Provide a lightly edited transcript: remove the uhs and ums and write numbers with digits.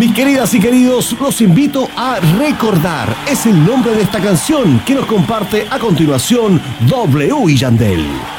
Mis queridas y queridos, los invito a recordar. Es el nombre de esta canción que nos comparte a continuación W y Yandel.